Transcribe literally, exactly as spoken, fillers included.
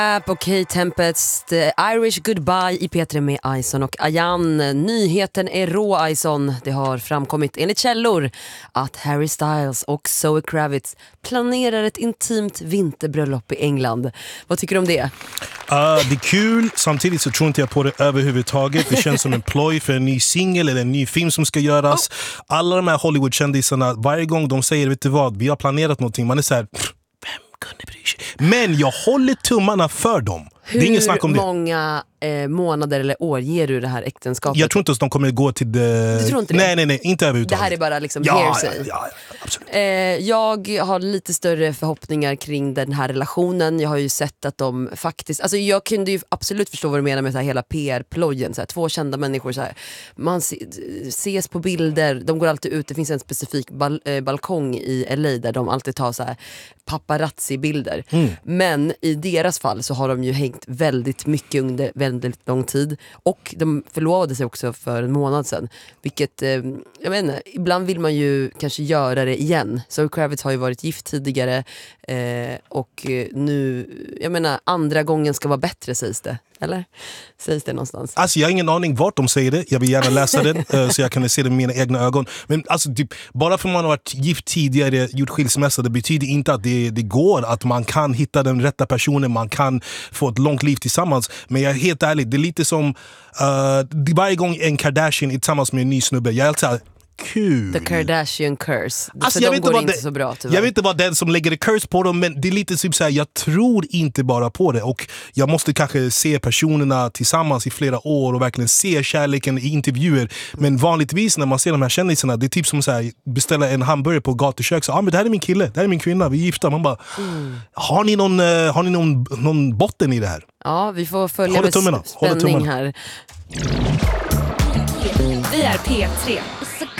Och Kate Tempest, Irish Goodbye i P tre med Ison och Ayan. Nyheten är rå, Ison. Det har framkommit enligt källor att Harry Styles och Zoe Kravitz planerar ett intimt vinterbröllop i England. Vad tycker du om det? Uh, det är kul, samtidigt så tror inte jag på det överhuvudtaget. Det känns som en ploj för en ny singel eller en ny film som ska göras. Oh. Alla de här Hollywood-kändisarna, varje gång de säger, vet du vad, vi har planerat någonting, man är så här, vem kunde bry sig? Men jag håller tummarna för dem. Hur det är ingen snack om det. många eh, månader eller år ger du det här äktenskapet? Jag tror inte att de kommer gå till det. Du tror inte det? Nej, nej, nej, inte överhuvudtaget. Det här är bara liksom ja, hearsay. Ja, ja, ja, absolut. Eh, jag har lite större förhoppningar kring den här relationen. Jag har ju sett att de faktiskt, alltså jag kunde ju absolut förstå vad du menar med så här hela P R-plojen, så här, två kända människor så här, man se, ses på bilder, de går alltid ut, det finns en specifik bal, eh, balkong i L A där de alltid tar så här paparazzi-bilder. Mm. Men i deras fall så har de ju hängt väldigt mycket under väldigt lång tid, och de förlovade sig också för en månad sedan, vilket eh, jag vet inte, ibland vill man ju kanske göra det igen. Zoe Kravitz har ju varit gift tidigare eh, och nu, jag menar, andra gången ska vara bättre, sägs det. Eller? Sägs det någonstans? Alltså jag har ingen aning vart de säger det. Jag vill gärna läsa det uh, så jag kan se det med mina egna ögon. Men alltså typ, bara för att man har varit gift tidigare, gjort skilsmässa, det betyder inte att det, det går, att man kan hitta den rätta personen, man kan få ett långt liv tillsammans. Men jag är helt ärlig, det är lite som uh, varje gång en Kardashian är tillsammans med en ny snubbe, jag är alltid såhär, kul. The Kardashian curse. Alltså, för jag de vet går inte inte så bra, tyvärr. Jag vet inte vad den som lägger det curse på dem, men det är lite typ så här, jag tror inte bara på det, och jag måste kanske se personerna tillsammans i flera år och verkligen se kärleken i intervjuer. Men vanligtvis när man ser de här kändisarna, det är typ som så här, beställa en hamburgare på gatukök, så ah, men det här är min kille, det här är min kvinna, vi är gifta. Man bara, mm. har ni någon uh, har ni någon, någon botten i det här? Ja, vi får följa med spänning här. Vi är P tre.